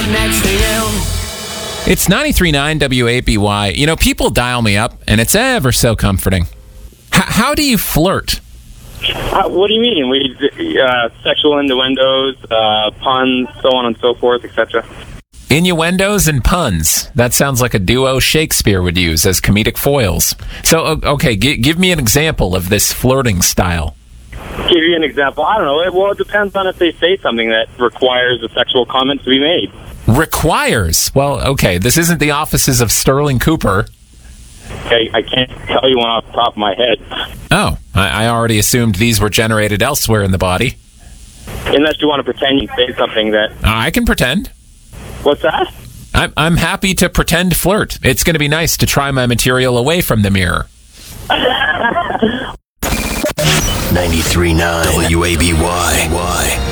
next to you. It's 93.9 WABY. You know, people dial me up, and it's ever so comforting. How do you flirt? What do you mean? Sexual innuendos, puns, so on and so forth, etc. Innuendos and puns. That sounds like a duo Shakespeare would use as comedic foils. So, okay, give me an example of this flirting style. Give you an example. I don't know. Well, it depends on if they say something that requires a sexual comment to be made. Requires? Well, okay, this isn't the offices of Sterling Cooper. Okay, I can't tell you one off the top of my head. Oh, I already assumed these were generated elsewhere in the body. Unless you want to pretend you say something that... I can pretend. What's that? I'm happy to pretend flirt. It's going to be nice to try my material away from the mirror. 93.9 WABY.